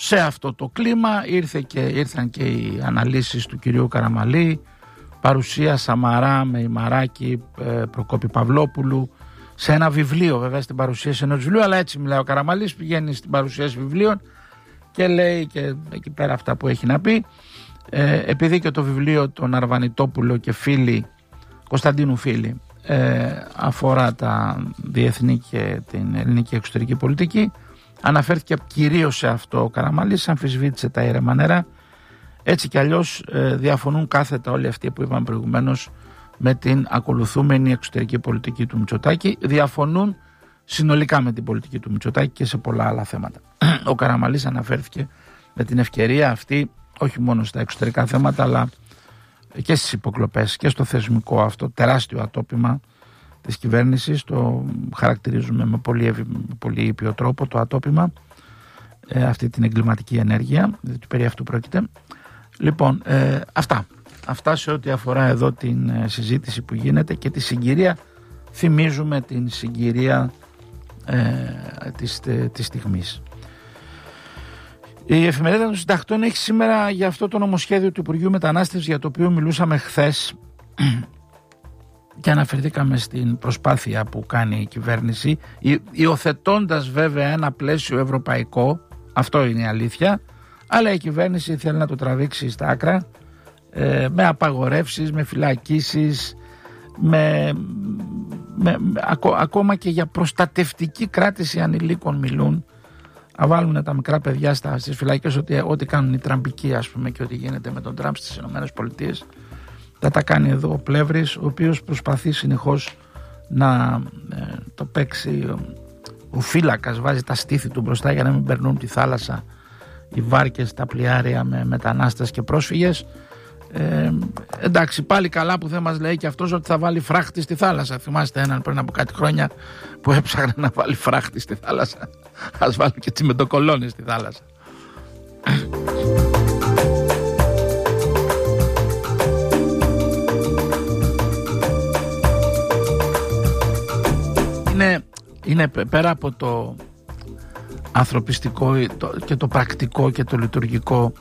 Σε αυτό το κλίμα ήρθαν και οι αναλύσεις του κυρίου Καραμαλή, παρουσία Σαμαρά με Ημαράκη, Προκόπη Παυλόπουλου, σε ένα βιβλίο, βέβαια στην παρουσίαση ενός βιβλίου, αλλά έτσι μιλάει ο Καραμαλής, πηγαίνει στην παρουσίαση βιβλίων και λέει και εκεί πέρα αυτά που έχει να πει. Επειδή και το βιβλίο των Αρβανιτόπουλο και φίλοι, Κωνσταντίνου φίλοι, αφορά τα διεθνή και την ελληνική εξωτερική πολιτική, αναφέρθηκε κυρίως σε αυτό ο Καραμαλής, αμφισβήτησε τα ήρεμα νερά. Έτσι κι αλλιώς διαφωνούν κάθετα όλοι αυτοί που είπαμε προηγουμένως με την ακολουθούμενη εξωτερική πολιτική του Μητσοτάκη, διαφωνούν συνολικά με την πολιτική του Μητσοτάκη και σε πολλά άλλα θέματα. Ο Καραμαλής αναφέρθηκε με την ευκαιρία αυτή όχι μόνο στα εξωτερικά θέματα, αλλά και στις υποκλοπές και στο θεσμικό αυτό τεράστιο ατόπιμα της κυβέρνησης. Το χαρακτηρίζουμε με πολύ ήπιο τρόπο το ατόπιμα, αυτή την εγκληματική ενέργεια, διότι περί αυτού πρόκειται. Λοιπόν, αυτά σε ό,τι αφορά εδώ την συζήτηση που γίνεται και τη συγκυρία. Θυμίζουμε την συγκυρία της στιγμής. Η Εφημερίδα των Συντακτών έχει σήμερα για αυτό το νομοσχέδιο του Υπουργείου Μετανάστευσης, για το οποίο μιλούσαμε χθες και αναφερθήκαμε στην προσπάθεια που κάνει η κυβέρνηση, υιοθετώντας βέβαια ένα πλαίσιο ευρωπαϊκό, αυτό είναι η αλήθεια, αλλά η κυβέρνηση θέλει να το τραβήξει στα άκρα, με απαγορεύσεις, με φυλακίσεις, ακόμα και για προστατευτική κράτηση ανηλίκων μιλούν. Να βάλουν τα μικρά παιδιά στις φυλακές, ό,τι κάνουν οι τραμπικοί, ας πούμε, και ό,τι γίνεται με τον Τραμπ στις ΗΠΑ. Θα τα κάνει εδώ ο Πλεύρης, ο οποίος προσπαθεί συνεχώς να το παίξει. Ο φύλακας βάζει τα στήθη του μπροστά για να μην περνούν τη θάλασσα οι βάρκες, τα πλοιάρια με μετανάστες και πρόσφυγες. Εντάξει, πάλι καλά που δεν μας λέει και αυτός ότι θα βάλει φράχτη στη θάλασσα. Θυμάστε έναν πριν από κάτι χρόνια που έψαχνε να βάλει φράχτη στη θάλασσα. Ας βάλει και τσιμεντοκολόνες στη θάλασσα. Είναι πέρα από το ανθρωπιστικό και το πρακτικό και το λειτουργικό,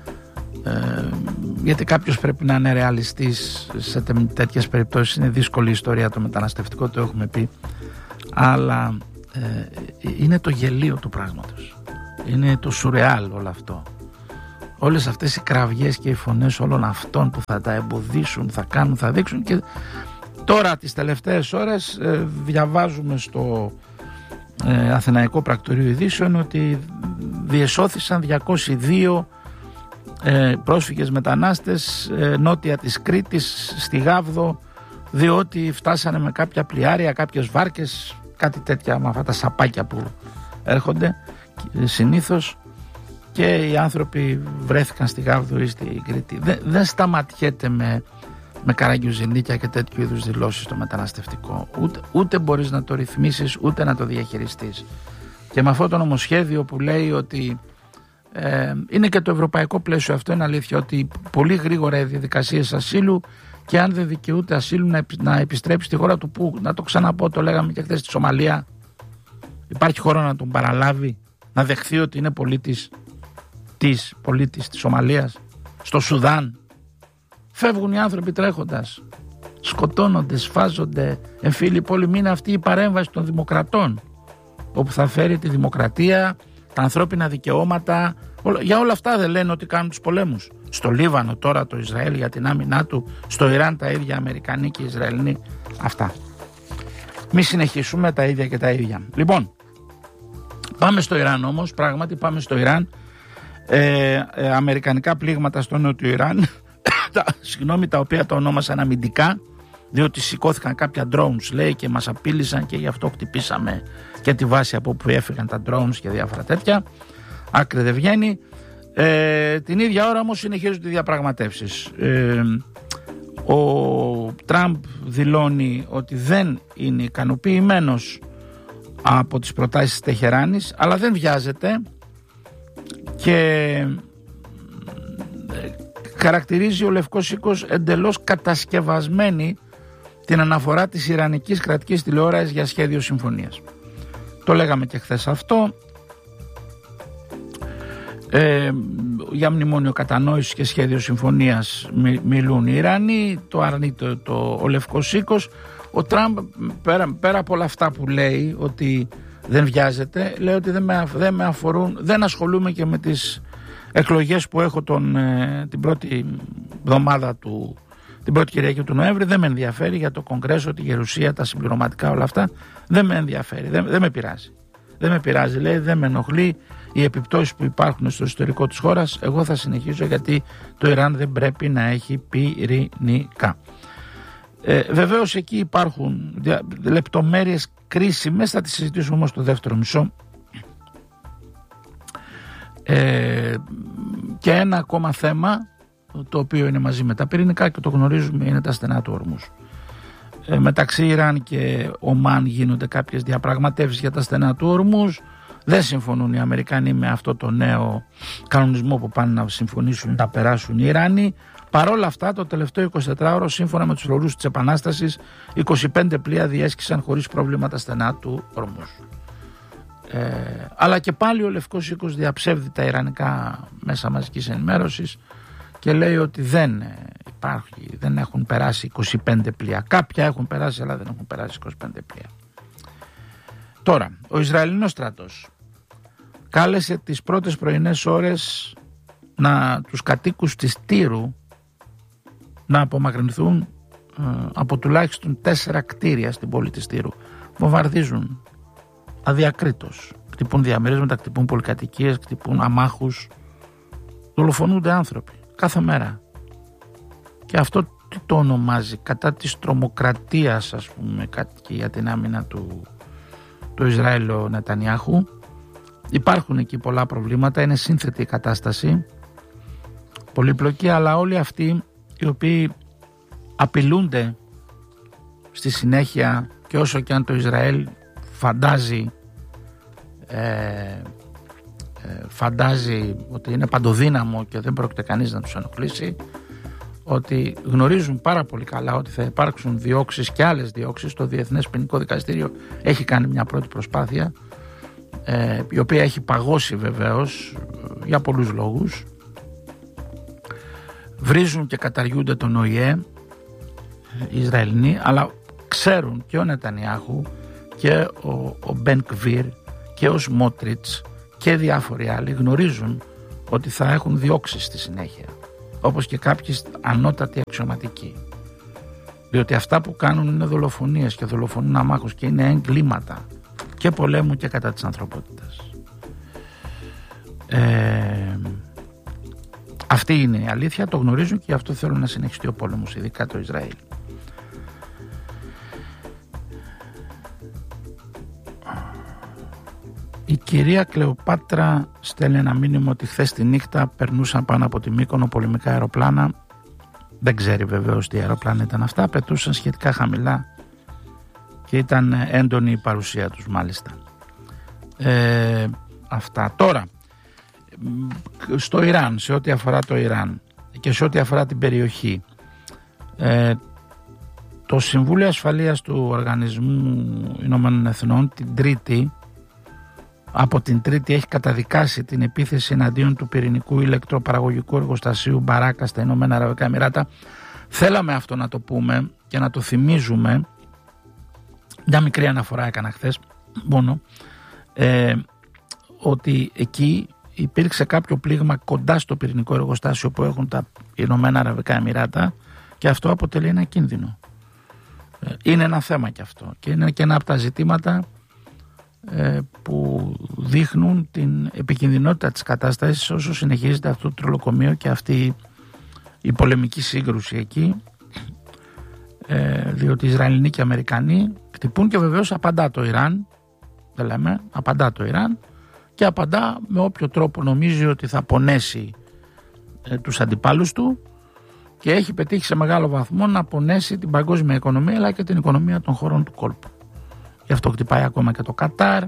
γιατί κάποιος πρέπει να είναι ρεαλιστής σε τέτοιες περιπτώσεις. Είναι δύσκολη η ιστορία το μεταναστευτικό, το έχουμε πει, αλλά είναι το γελίο του πράγματος, είναι το σουρεάλ όλο αυτό, όλες αυτές οι κραυγές και οι φωνές όλων αυτών που θα τα εμποδίσουν, θα κάνουν, θα δείξουν. Και τώρα τις τελευταίες ώρες διαβάζουμε στο Αθηναϊκό Πρακτορείο Ειδήσεων ότι διεσώθησαν 202 πρόσφυγες μετανάστες νότια της Κρήτης, στη Γάβδο, διότι φτάσανε με κάποια πλοιάρια, κάποιες βάρκες, κάτι τέτοια, με αυτά τα σαπάκια που έρχονται συνήθως, και οι άνθρωποι βρέθηκαν στη Γάβδο ή στη Κρήτη. Δεν σταματιέται με καραγκιουζινίκια και τέτοιου είδους δηλώσεις στο μεταναστευτικό. Ούτε μπορείς να το ρυθμίσεις, ούτε να το διαχειριστείς. Και με αυτό το νομοσχέδιο που λέει ότι είναι και το ευρωπαϊκό πλαίσιο, αυτό είναι αλήθεια, ότι πολύ γρήγορα οι διαδικασίες ασύλου, και αν δεν δικαιούται ασύλου να επιστρέψει στη χώρα του, που, να το ξαναπώ, το λέγαμε και χθες, στη Σομαλία. Υπάρχει χώρο να τον παραλάβει, να δεχθεί ότι είναι πολίτης της Σομαλίας, στο Σουδάν. Φεύγουν οι άνθρωποι τρέχοντας, σκοτώνονται, σφάζονται, εμφύλοι πόλεμοι. Είναι αυτή η παρέμβαση των δημοκρατών, όπου θα φέρει τη δημοκρατία, τα ανθρώπινα δικαιώματα. Για όλα αυτά δεν λένε ότι κάνουν τους πολέμους. Στο Λίβανο τώρα το Ισραήλ για την άμυνά του, στο Ιράν τα ίδια Αμερικανοί και Ισραηλινοί. Αυτά. Μη συνεχίσουμε τα ίδια και τα ίδια. Λοιπόν, πάμε στο Ιράν όμως, πράγματι πάμε στο Ιράν. Αμερικανικά πλήγματα στο νότιο Ιράν, τα οποία τα ονόμασαν αμυντικά, διότι σηκώθηκαν κάποια drones, λέει, και μας απείλησαν και γι' αυτό χτυπήσαμε και τη βάση από όπου έφυγαν τα drones και διάφορα τέτοια. Άκρη δεν βγαίνει. Την ίδια ώρα όμως συνεχίζονται οι διαπραγματεύσεις. Ο Τραμπ δηλώνει ότι δεν είναι ικανοποιημένος από τις προτάσεις της Τεχεράνης, αλλά δεν βιάζεται και χαρακτηρίζει ο Λευκός Οίκος εντελώς κατασκευασμένη την αναφορά της Ιρανικής κρατικής τηλεόρασης για σχέδιο συμφωνίας. Το λέγαμε και χθες αυτό. Για μνημόνιο κατανόησης και σχέδιο συμφωνίας μιλούν οι Ιρανοί, το αρνείται ο Λευκός Οίκος. Ο Τραμπ πέρα από όλα αυτά που λέει ότι δεν βιάζεται, λέει ότι δεν με αφορούν, δεν ασχολούμαι και με τις εκλογές που έχω την πρώτη εβδομάδα την πρώτη Κυριακή του Νοέμβρη, δεν με ενδιαφέρει για το Κογκρέσο, τη Γερουσία, τα συμπληρωματικά, όλα αυτά δεν με ενδιαφέρει, δεν με πειράζει. Δεν με πειράζει, λέει, δεν με ενοχλεί οι επιπτώσεις που υπάρχουν στο ιστορικό της χώρας. Εγώ θα συνεχίσω γιατί το Ιράν δεν πρέπει να έχει πυρηνικά. Βεβαίως εκεί υπάρχουν λεπτομέρειες κρίσιμες, θα τις συζητήσουμε όμως στο δεύτερο μισό. Και ένα ακόμα θέμα, το οποίο είναι μαζί με τα πυρηνικά και το γνωρίζουμε, είναι τα στενά του Ορμούς. Μεταξύ Ιράν και Ομάν γίνονται κάποιες διαπραγματεύσεις για τα στενά του Ορμούς. Δεν συμφωνούν οι Αμερικανοί με αυτό το νέο κανονισμό που πάνε να συμφωνήσουν να περάσουν οι Ιράνοι. Παρόλα αυτά, το τελευταίο 24ωρο, σύμφωνα με τους φλωρούς της Επανάστασης, 25 πλοία διέσχισαν χωρίς πρόβλημα τα στενά του Ορμούς. Αλλά και πάλι ο Λευκός Οίκος διαψεύδει τα ιρανικά μέσα μαζικής ενημέρωσης και λέει ότι δεν έχουν περάσει 25 πλοία. Κάποια έχουν περάσει, αλλά δεν έχουν περάσει 25 πλοία. Τώρα, ο Ισραηλινός στρατός κάλεσε τις πρώτες πρωινές ώρες τους κατοίκους της Τύρου να απομακρυνθούν από τουλάχιστον 4 κτίρια στην πόλη της Τύρου. Βομβαρδίζουν αδιακρίτως. Χτυπούν διαμερίσματα, χτυπούν πολυκατοικίες, χτυπούν αμάχους. Δολοφονούνται άνθρωποι κάθε μέρα. Και αυτό τι το ονομάζει? Κατά της τρομοκρατίας, ας πούμε, και για την άμυνα του Ισραήλ ο Νετανιάχου. Υπάρχουν εκεί πολλά προβλήματα, είναι σύνθετη η κατάσταση, πολύπλοκη, αλλά όλοι αυτοί οι οποίοι απειλούνται στη συνέχεια, και όσο και αν το Ισραήλ φαντάζει ότι είναι παντοδύναμο και δεν πρόκειται κανείς να τους ενοχλήσει, ότι γνωρίζουν πάρα πολύ καλά ότι θα υπάρξουν διώξεις και άλλες διώξεις. Το Διεθνές Ποινικό Δικαστήριο έχει κάνει μια πρώτη προσπάθεια, η οποία έχει παγώσει βεβαίως για πολλούς λόγους. Βρίζουν και καταργούνται τον ΟΗΕ οι Ισραηλινοί, αλλά ξέρουν και ο Νετανιάχου και ο Μπεν Γκβίρ και ο Σμότριτς και διάφοροι άλλοι γνωρίζουν ότι θα έχουν διώξεις στη συνέχεια, όπως και κάποιοι ανώτατοι αξιωματικοί, διότι αυτά που κάνουν είναι δολοφονίες και δολοφονούν αμάχους και είναι εγκλήματα και πολέμου και κατά της ανθρωπότητας. Αυτή είναι η αλήθεια, το γνωρίζουν και γι' αυτό θέλουν να συνεχιστεί ο πόλεμος, ειδικά το Ισραήλ. Η κυρία Κλεοπάτρα στέλνει ένα μήνυμα ότι χθες τη νύχτα περνούσαν πάνω από τη Μύκονο πολεμικά αεροπλάνα. Δεν ξέρει βεβαίως τι αεροπλάνα ήταν αυτά, πετούσαν σχετικά χαμηλά και ήταν έντονη η παρουσία τους μάλιστα. Αυτά. Τώρα, στο Ιράν, σε ό,τι αφορά το Ιράν και σε ό,τι αφορά την περιοχή, το Συμβούλιο Ασφαλείας του Οργανισμού Ηνωμένων Εθνών από την Τρίτη έχει καταδικάσει την επίθεση εναντίον του πυρηνικού ηλεκτροπαραγωγικού εργοστασίου Μπαράκα στα Ηνωμένα Αραβικά Εμιράτα. Θέλαμε αυτό να το πούμε και να το θυμίζουμε. Μια μικρή αναφορά έκανα χθες μόνο, ότι εκεί υπήρξε κάποιο πλήγμα κοντά στο πυρηνικό εργοστάσιο που έχουν τα Ηνωμένα Αραβικά Εμιράτα και αυτό αποτελεί ένα κίνδυνο. Είναι ένα θέμα και αυτό και είναι και ένα από τα ζητήματα που δείχνουν την επικινδυνότητα της κατάστασης όσο συνεχίζεται αυτό το τρολοκομείο και αυτή η πολεμική σύγκρουση εκεί, διότι οι Ισραηλινοί και οι Αμερικανοί χτυπούν και βεβαίως απαντά το Ιράν, δεν λέμε, απαντά το Ιράν και απαντά με όποιο τρόπο νομίζει ότι θα πονέσει τους αντιπάλους του και έχει πετύχει σε μεγάλο βαθμό να πονέσει την παγκόσμια οικονομία αλλά και την οικονομία των χωρών του κόλπου. Γι' αυτό χτυπάει ακόμα και το Κατάρ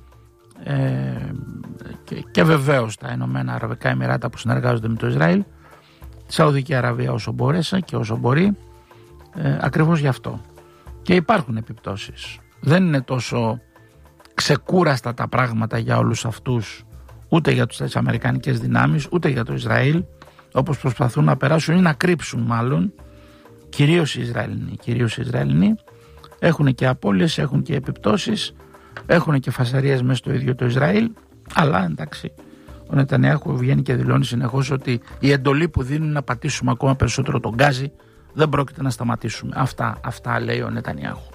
και βεβαίως τα Ηνωμένα Αραβικά Εμιράτα που συνεργάζονται με το Ισραήλ, τη Σαουδική Αραβία όσο μπορέσα και όσο μπορεί, ακριβώς γι' αυτό. Και υπάρχουν επιπτώσεις. Δεν είναι τόσο ξεκούραστα τα πράγματα για όλους αυτούς, ούτε για τις αμερικανικές δυνάμεις, ούτε για το Ισραήλ, όπως προσπαθούν να περάσουν ή να κρύψουν μάλλον, κυρίως οι Ισραηλινοί. Έχουν και απώλειες, έχουν και επιπτώσεις, έχουν και φασαρίες μέσα στο ίδιο το Ισραήλ, αλλά εντάξει, ο Νετανιάχου βγαίνει και δηλώνει συνεχώς ότι η εντολή που δίνουν να πατήσουμε ακόμα περισσότερο τον γκάζι, δεν πρόκειται να σταματήσουμε. Αυτά λέει ο Νετανιάχου.